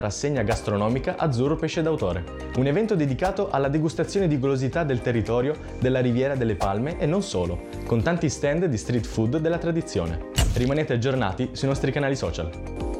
rassegna gastronomica Azzurro Pesce d'Autore, un evento dedicato alla degustazione di golosità del territorio della Riviera delle Palme e non solo, con tanti stand di street food della tradizione. Rimanete aggiornati sui nostri canali social.